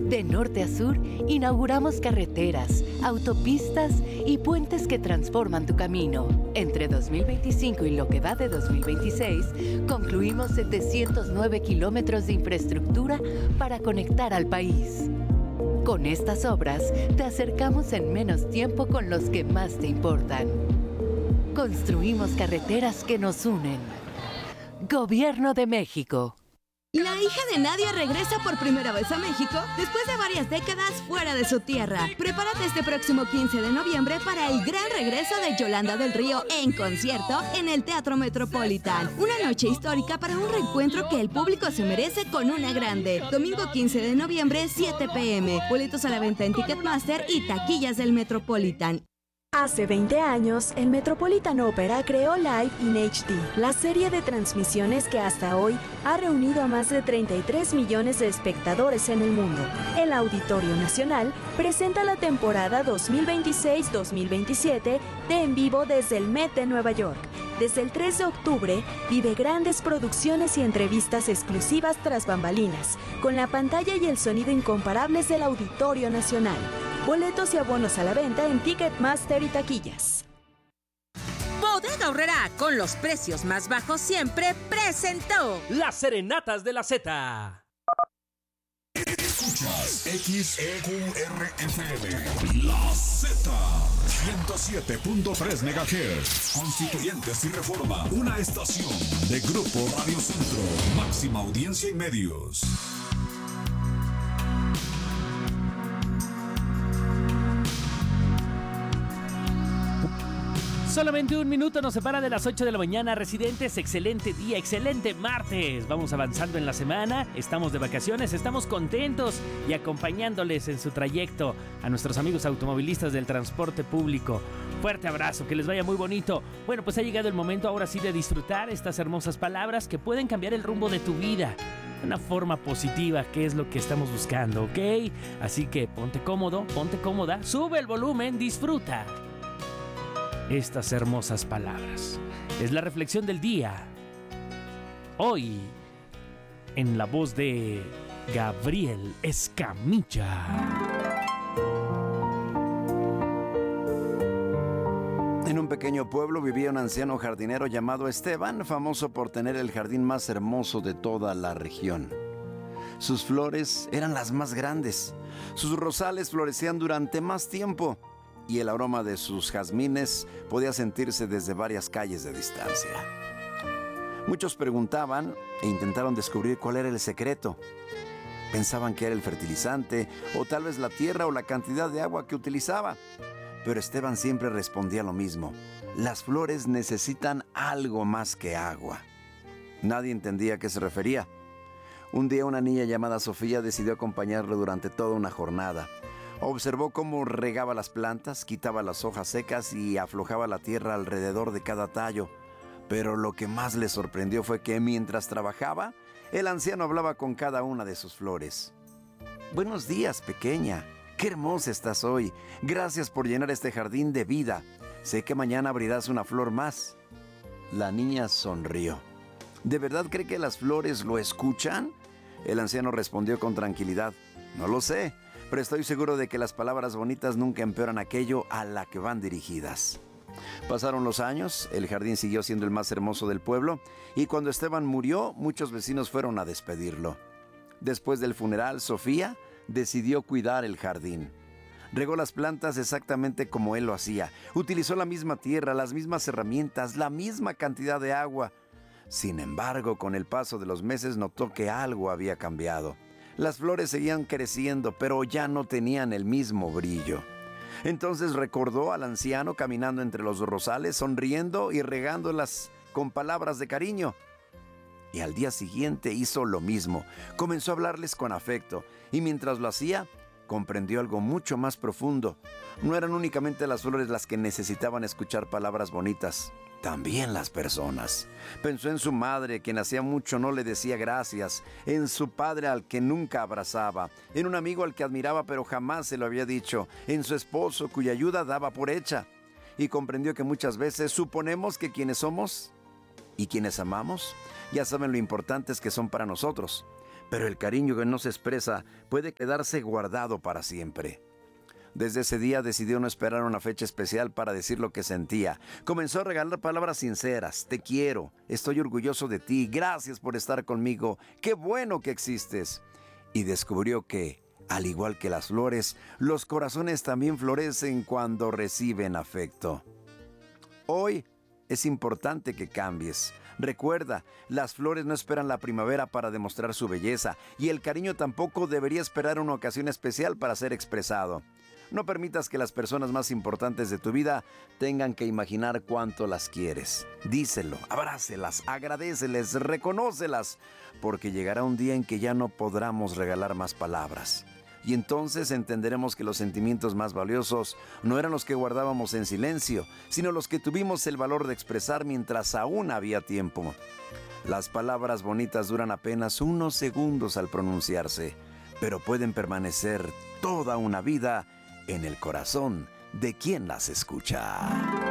De norte a sur, inauguramos carreteras, autopistas y puentes que transforman tu camino. Entre 2025 y lo que va de 2026, concluimos 709 kilómetros de infraestructura para conectar al país. Con estas obras, te acercamos en menos tiempo con los que más te importan. Construimos carreteras que nos unen. Gobierno de México. La hija de Nadia regresa por primera vez a México después de varias décadas fuera de su tierra. Prepárate este próximo 15 de noviembre para el gran regreso de Yolanda del Río en concierto en el Teatro Metropolitan. Una noche histórica para un reencuentro que el público se merece con una grande. Domingo 15 de noviembre, 7 p.m. Boletos a la venta en Ticketmaster y taquillas del Metropolitan. Hace 20 años, el Metropolitan Opera creó Live in HD, la serie de transmisiones que hasta hoy ha reunido a más de 33 millones de espectadores en el mundo. El Auditorio Nacional presenta la temporada 2026-2027 de En Vivo desde el Met de Nueva York. Desde el 3 de octubre, vive grandes producciones y entrevistas exclusivas tras bambalinas, con la pantalla y el sonido incomparables del Auditorio Nacional. Boletos y abonos a la venta en Ticketmaster y taquillas. Bodega Aurrerá, con los precios más bajos siempre, presentó Las Serenatas de la Z. Escuchas XEQRFM, La Z, 107.3 MHz, Constituyentes y Reforma, una estación de Grupo Radio Centro, máxima audiencia y medios. Solamente un minuto nos separa de las 8 de la mañana, residentes. Excelente día, excelente martes. Vamos avanzando en la semana, estamos de vacaciones, estamos contentos y acompañándoles en su trayecto a nuestros amigos automovilistas del transporte público. Fuerte abrazo, que les vaya muy bonito. Bueno, pues ha llegado el momento ahora sí de disfrutar estas hermosas palabras que pueden cambiar el rumbo de tu vida. Una forma positiva, que es lo que estamos buscando, ¿ok? Así que ponte cómodo, ponte cómoda, sube el volumen, disfruta estas hermosas palabras. Es la reflexión del día. Hoy, en la voz de Gabriel Escamilla. En un pequeño pueblo vivía un anciano jardinero llamado Esteban, famoso por tener el jardín más hermoso de toda la región. Sus flores eran las más grandes, sus rosales florecían durante más tiempo, y el aroma de sus jazmines podía sentirse desde varias calles de distancia. Muchos preguntaban e intentaron descubrir cuál era el secreto. Pensaban que era el fertilizante, o tal vez la tierra o la cantidad de agua que utilizaba. Pero Esteban siempre respondía lo mismo: las flores necesitan algo más que agua. Nadie entendía a qué se refería. Un día una niña llamada Sofía decidió acompañarlo durante toda una jornada. Observó cómo regaba las plantas, quitaba las hojas secas y aflojaba la tierra alrededor de cada tallo. Pero lo que más le sorprendió fue que mientras trabajaba, el anciano hablaba con cada una de sus flores. «Buenos días, pequeña. Qué hermosa estás hoy. Gracias por llenar este jardín de vida. Sé que mañana abrirás una flor más». La niña sonrió. ¿De verdad cree que las flores lo escuchan? El anciano respondió con tranquilidad: «No lo sé, pero estoy seguro de que las palabras bonitas nunca empeoran aquello a la que van dirigidas». Pasaron los años, el jardín siguió siendo el más hermoso del pueblo, y cuando Esteban murió, muchos vecinos fueron a despedirlo. Después del funeral, Sofía decidió cuidar el jardín. Regó las plantas exactamente como él lo hacía. Utilizó la misma tierra, las mismas herramientas, la misma cantidad de agua. Sin embargo, con el paso de los meses notó que algo había cambiado. Las flores seguían creciendo, pero ya no tenían el mismo brillo. Entonces recordó al anciano caminando entre los rosales, sonriendo y regándolas con palabras de cariño. Y al día siguiente hizo lo mismo. Comenzó a hablarles con afecto, y mientras lo hacía, comprendió algo mucho más profundo. No eran únicamente las flores las que necesitaban escuchar palabras bonitas, también las personas. Pensó en su madre, quien hacía mucho no le decía gracias, en su padre al que nunca abrazaba, en un amigo al que admiraba pero jamás se lo había dicho, en su esposo cuya ayuda daba por hecha. Y comprendió que muchas veces suponemos que quienes somos y quienes amamos ya saben lo importantes que son para nosotros, pero el cariño que no se expresa puede quedarse guardado para siempre. Desde ese día decidió no esperar una fecha especial para decir lo que sentía. Comenzó a regalar palabras sinceras. Te quiero, estoy orgulloso de ti, gracias por estar conmigo, qué bueno que existes. Y descubrió que, al igual que las flores, los corazones también florecen cuando reciben afecto. Hoy es importante que cambies. Recuerda, las flores no esperan la primavera para demostrar su belleza y el cariño tampoco debería esperar una ocasión especial para ser expresado. No permitas que las personas más importantes de tu vida tengan que imaginar cuánto las quieres. Díselo, abrácelas, agradéceles, reconócelas, porque llegará un día en que ya no podremos regalar más palabras. Y entonces entenderemos que los sentimientos más valiosos no eran los que guardábamos en silencio, sino los que tuvimos el valor de expresar mientras aún había tiempo. Las palabras bonitas duran apenas unos segundos al pronunciarse, pero pueden permanecer toda una vida en el corazón de quien las escucha.